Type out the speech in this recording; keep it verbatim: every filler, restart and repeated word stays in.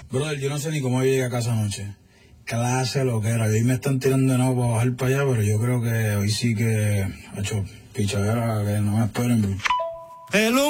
Brother, yo no sé ni cómo llegué a casa anoche. Clase lo que era. Hoy me están tirando de nuevo para bajar para allá, pero yo creo que hoy sí que, ha hecho pichadera, que no me esperen. Hello.